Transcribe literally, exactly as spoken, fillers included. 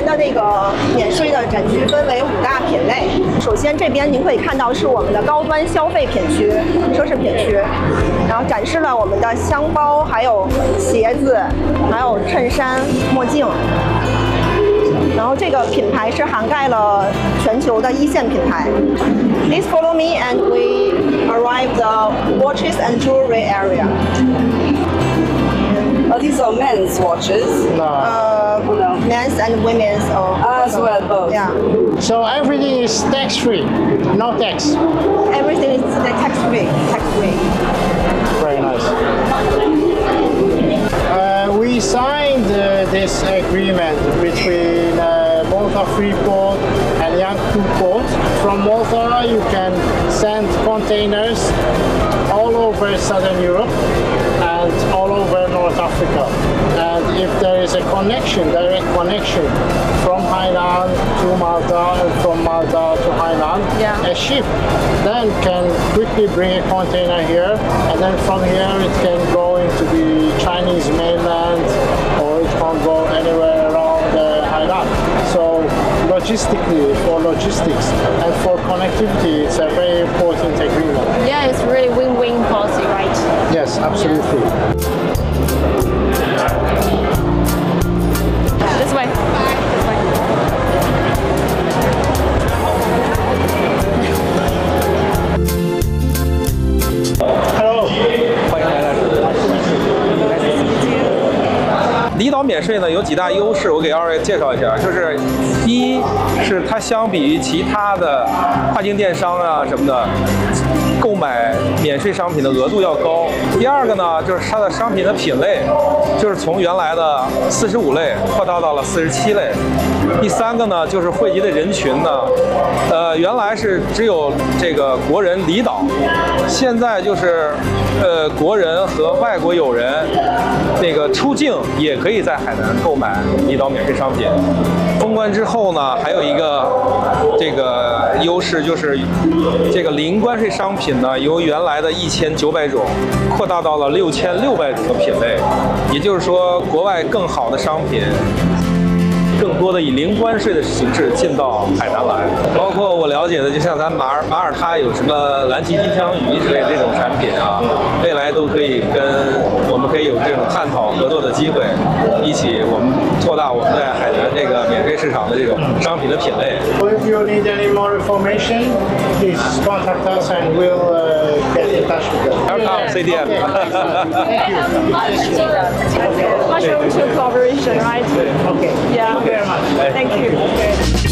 的那个免税的展区分为五大品类。首先这边您可以看到是我们的高端消费品区、奢侈品区，然后展示了我们的箱包，还有鞋子，还有衬衫、墨镜。然后这个品牌是涵盖了全球的一线品牌。Please follow me and we arrive the watches and jewelry area. Oh, these are men's watches. No. Uh, No. men's and women's. Oh, As well, both. Yeah. So everything is tax free, no tax. Everything is tax free. Tax free. Very nice. Uh, we signed uh, this agreement between uh, Malta Freeport and Yangpu Port. From Malta, you can send containers all over Southern Europe and all over North Africa. And if there is a connection, direct connection from Hainan to Malta and from Malta to Hainan, Yeah. a ship then can quickly bring a container here, and then from here it can go into the Chinese mainland, or it can go anywhere around uh, Hainan. So logistically, for logistics and for connectivity, it's a very important agreement. Yeah, it's really win-win policy, right? Yes, absolutely. This way. This way. Hello. 欢迎来到离岛免税呢，有几大优势，我给二位介绍一下。就是第一是它相比于其他的跨境电商啊什么的，购买免税商品的额度要高。第二个呢，就是它的商品的品类，就是从原来的四十五类扩大到了四十七类。第三个呢，就是汇集的人群呢，呃，原来是只有这个国人离岛，现在就是呃国人和外国友人那个出境也可以在海南购买离岛免税商品。封关之后呢，还有一个这个优势就是这个零关税商品呢，由原来的一千九百种扩大到了六千六百种的品类，也就是说，国外更好的商品。更多的以零关税的形式进到海南来，包括我了解的，就像咱马耳马耳他有什么蓝鳍金枪鱼之类的这种产品啊，未来都可以跟我们可以有这种探讨合作的机会，一起我们扩大我们在海南这个免税市场的这种商品的品类。 If you need any more information, please contact us and we'll uh, get in touch with you. Welcome, C D M. Thank you. Mushroom to collaboration, right? Okay. Yeah. Thank you very much. Thank you.